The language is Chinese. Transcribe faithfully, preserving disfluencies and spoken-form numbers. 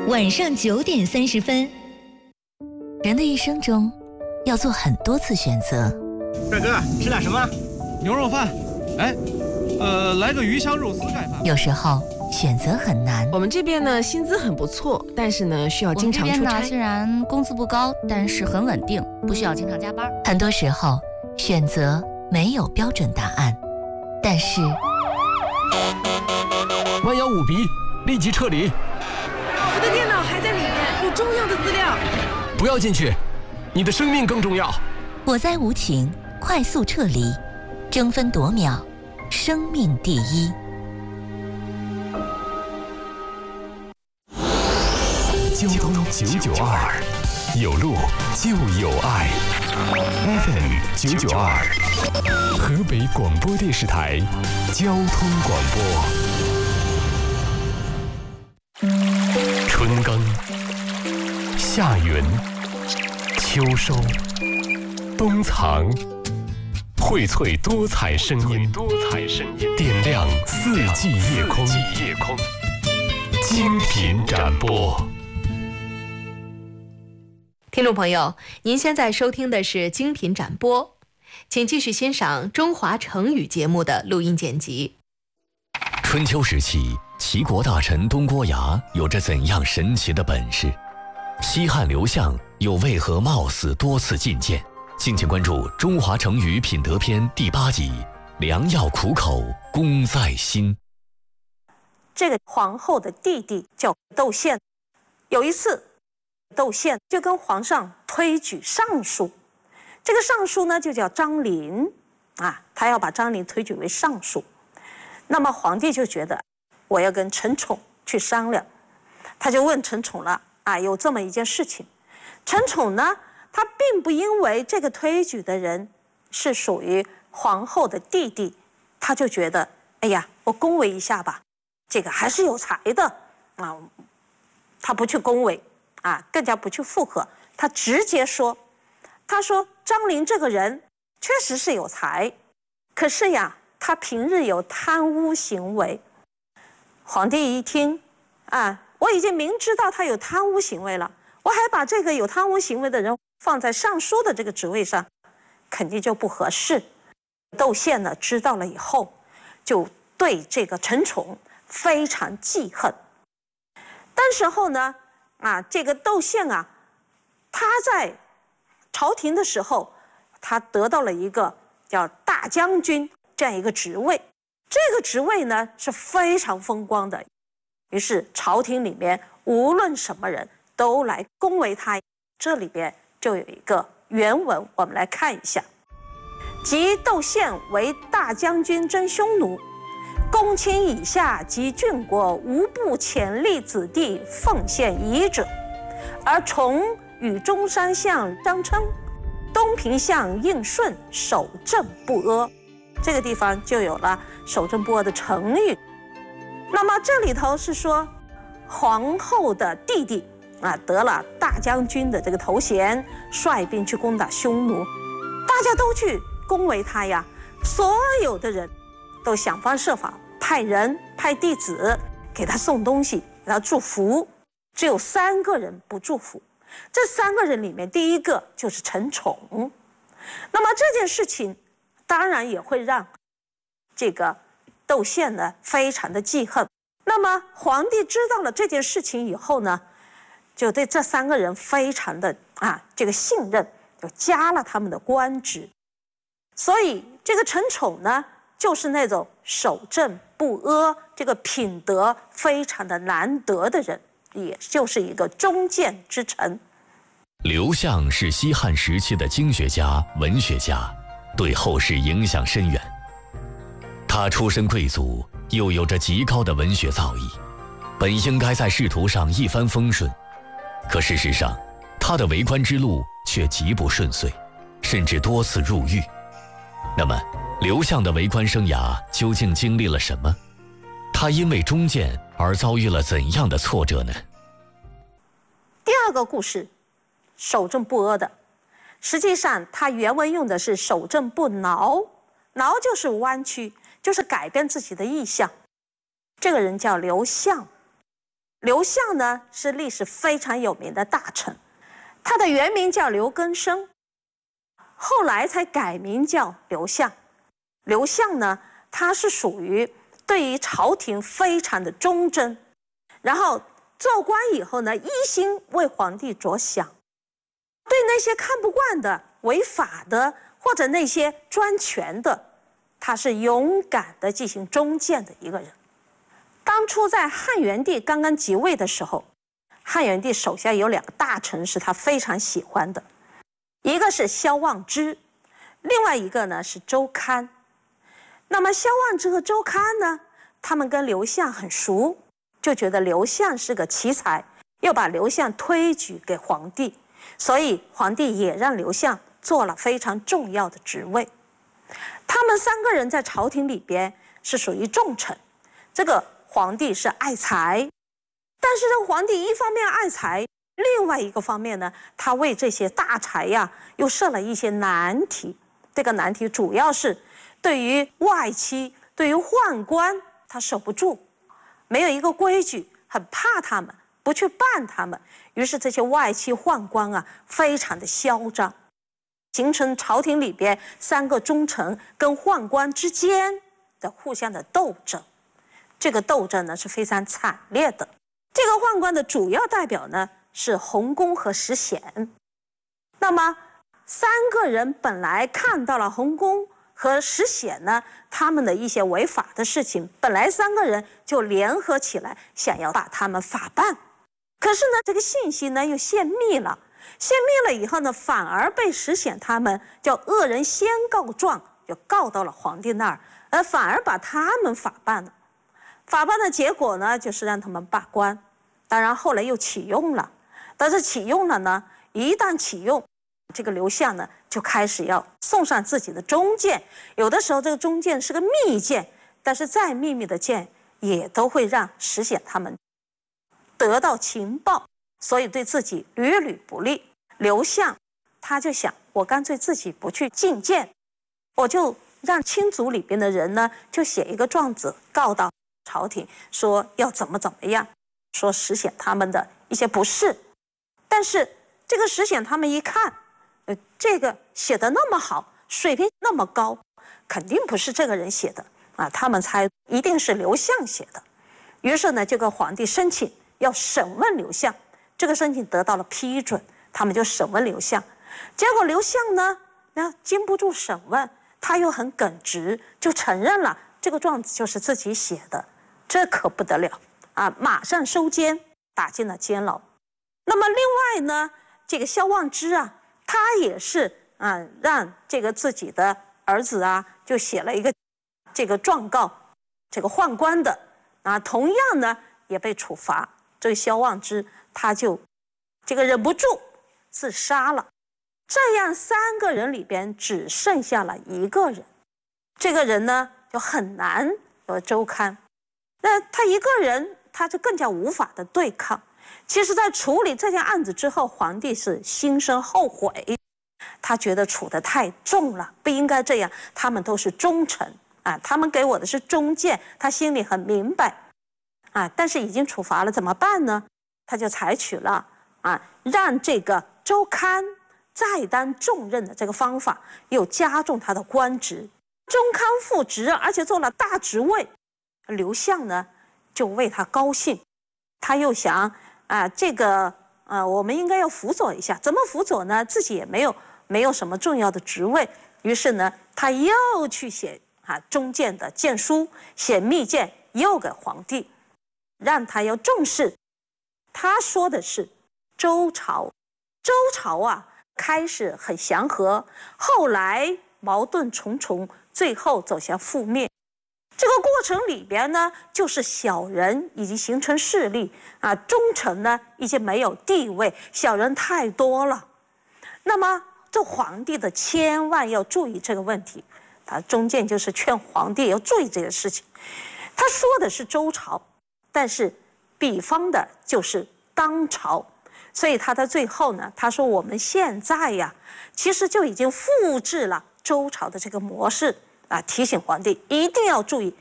晚上九点三十分。 人的一生中，要做很多次选择。 帅哥，吃点什么？ 牛肉饭。哎，呃，来个鱼香肉丝盖饭。 有时候选择很难。 我们这边呢，薪资很不错，但是呢，需要经常出差。 我们这边呢，虽然工资不高，但是很稳定，不需要经常加班。很多时候，选择没有标准答案，但是弯腰五鼻，立即撤离。 我的电脑还在里面，有重要的资料。 不要进去，你的生命更重要。 火灾无情，快速撤离，争分夺秒，生命第一。 交通九九二，有路就有爱。F M 九九二，河北广播电视台交通广播。春耕、夏耘、秋收、冬藏，荟萃多彩声音，多彩声音，点亮四季夜空，夜空，精品展播。 听众朋友，您现在收听的是精品展播，请继续欣赏中华成语节目的录音剪辑。 春秋时期，齐国大臣东郭牙有着怎样神奇的本事？西汉刘向又为何貌似多次进谏？敬请关注《中华成语品德篇》第八集“良药苦口，功在心”。 这个皇后的弟弟叫窦宪，有一次，窦宪就跟皇上推举尚书，这个尚书呢就叫张陵，啊，他要把张陵推举为尚书。那么皇帝就觉得，我要跟陈宠去商量，他就问陈宠了，啊，有这么一件事情。陈宠呢，他并不因为这个推举的人是属于皇后的弟弟，他就觉得，哎呀，我恭维一下吧，这个还是有才的啊，他不去恭维啊，更加不去附和，他直接说，他说张陵这个人确实是有才，可是呀，他平日有贪污行为。皇帝一听，啊，我已经明知道他有贪污行为了，我还把这个有贪污行为的人放在尚书的这个职位上，肯定就不合适。窦宪呢知道了以后，就对这个陈宠非常记恨。但是后呢，啊，这个窦宪啊，他在朝廷的时候，他得到了一个叫大将军这样一个职位，这个职位呢是非常风光的。于是朝廷里面无论什么人都来恭维他。这里边就有一个原文，我们来看一下。即窦宪为大将军征匈奴，公卿以下及郡国无不潜力子弟奉献夷者，而崇与中山相张称、东平相应顺守正不阿。这个地方就有了守正不阿的成语。那么这里头是说，皇后的弟弟啊得了大将军的这个头衔，率兵去攻打匈奴，大家都去恭维他呀，所有的人都想方设法派人派弟子给他送东西，给他祝福，只有三个人不祝福。这三个人里面，第一个就是陈宠。那么这件事情当然也会让这个窦宪呢非常的记恨。那么皇帝知道了这件事情以后呢，就对这三个人非常的啊这个信任，就加了他们的官职。所以这个陈宠呢，就是那种守正不阿，这个品德非常的难得的人，也就是一个忠谏之臣。 刘向是西汉时期的经学家、文学家，对后世影响深远。他出身贵族，又有着极高的文学造诣，本应该在仕途上一帆风顺，可事实上，他的为官之路却极不顺遂，甚至多次入狱。那么，刘向的为官生涯究竟经历了什么？他因为忠谏而遭遇了怎样的挫折呢？ 第二个故事，守正不阿的，实际上他原文用的是守正不挠，挠就是弯曲，就是改变自己的意向。这个人叫刘向。 刘向呢是历史非常有名的大臣，他的原名叫刘根生，后来才改名叫刘向。刘向呢，他是属于对于朝廷非常的忠贞，然后做官以后呢，一心为皇帝着想，对那些看不惯的、违法的或者那些专权的，他是勇敢的进行忠谏的一个人。当初在汉元帝刚刚即位的时候，汉元帝手下有两个大臣是他非常喜欢的，一个是萧望之，另外一个呢是周堪。那么萧望之和周堪呢，他们跟刘向很熟，就觉得刘向是个奇才，又把刘向推举给皇帝，所以皇帝也让刘向做了非常重要的职位。他们三个人在朝廷里边是属于重臣，这个皇帝是爱才，但是这个皇帝一方面爱才，另外一个方面呢，他为这些大才呀又设了一些难题。这个难题主要是对于外戚、对于宦官，他守不住，没有一个规矩，很怕他们，不去办他们，于是这些外戚宦官啊，非常的嚣张，形成朝廷里边三个忠臣跟宦官之间的互相的斗争。这个斗争呢是非常惨烈的。这个宦官的主要代表呢是洪公和石显。那么三个人本来看到了洪公和石显呢他们的一些违法的事情，本来三个人就联合起来想要把他们法办。可是呢这个信息呢又泄密了，泄密了以后呢，反而被石显他们叫恶人先告状，就告到了皇帝那儿，而反而把他们法办了。法办的结果呢，就是让他们罢官，当然后来又启用了。但是启用了呢，一旦启用，这个刘向呢就开始要送上自己的忠谏，有的时候这个忠谏是个密谏，但是再秘密的谏也都会让石显他们得到情报，所以对自己屡屡不利。刘向他就想，我干脆自己不去进谏，我就让亲族里边的人呢就写一个状子告到朝廷，说要怎么怎么样，说石显他们的一些不是。但是这个石显他们一看，呃，这个写的那么好，水平那么高，肯定不是这个人写的啊，他们猜一定是刘向写的。于是呢就跟皇帝申请要审问刘向，这个申请得到了批准，他们就审问刘向。结果刘向呢那经不住审问，他又很耿直，就承认了这个状子就是自己写的。这可不得了啊！马上收监，打进了监牢。那么另外呢，这个萧望之啊，他也是啊，让这个自己的儿子啊，就写了一个这个状告这个宦官的啊，同样呢也被处罚。这个萧望之他就这个忍不住自杀了。这样三个人里边只剩下了一个人，这个人呢就很难有周堪。那他一个人他就更加无法的对抗。其实在处理这件案子之后，皇帝是心生后悔，他觉得处得太重了，不应该这样，他们都是忠臣啊，他们给我的是忠谏，他心里很明白啊，但是已经处罚了怎么办呢？他就采取了啊，让这个周堪再担重任的这个方法，又加重他的官职。周堪复职，而且做了大职位。刘向呢就为他高兴，他又想啊，这个呃，我们应该要辅佐一下，怎么辅佐呢？自己也没有没有什么重要的职位，于是呢，他又去写啊忠谏的谏书，写密谏，又给皇帝，让他要重视。他说的是周朝，周朝啊，开始很祥和，后来矛盾重重，最后走向覆灭。这个过程里边呢，就是小人已经形成势力啊，忠臣呢已经没有地位，小人太多了。那么这皇帝的千万要注意这个问题，他中间就是劝皇帝要注意这个事情。他说的是周朝，但是比方的就是当朝，所以他在最后呢，他说我们现在呀，其实就已经复制了周朝的这个模式。啊，提醒皇帝一定要注意